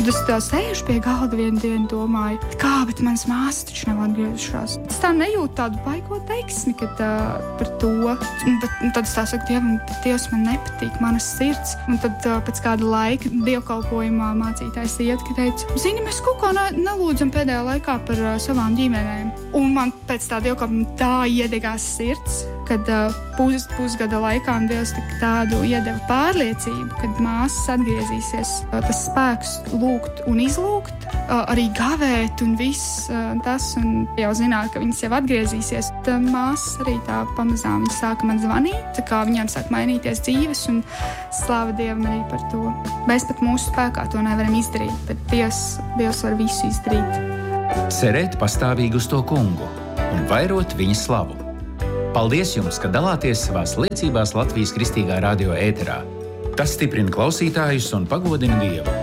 Tad es tā sēžu pie galda vienu dienu, domāju, kā, bet manas māsas taču nav atgriežušās. Es tā nejūtu tādu baigo teiksmi, par to. Bet tad es tā saku Dievam, bet Dievs man nepatīk, manas sirds. Un tad pēc kāda laika dievkalpojumā mācītājs iet, ka teica, zini, mēs kaut ko nelūdzam pēdējā laikā par savām ģimenēm. Un man pēc tā dievkalpojuma tā iedegās sirds, kad pusgada laikā Dievs tādu iedeva pārliecību, kad māsas atgriezīsies. Tas spēks lūgt un izlūgt, arī gavēt un viss tas, un jau zināt, ka viņas jau atgriezīsies. Tad māsas arī tā pamazām viņas sāka man zvanīt, tā kā viņām sāk mainīties dzīves, un slāva Dievam arī par to. Mēs pat mūsu spēkā to nevaram izdarīt, bet Dievs var visu izdarīt. Cerēt pastāvīgi uz to kungu un vairot viņa slavu. Paldies jums, ka dalāties savās liecībās Latvijas Kristīgā radio ēterā. Tas stiprina klausītājus un pagodina Dievu.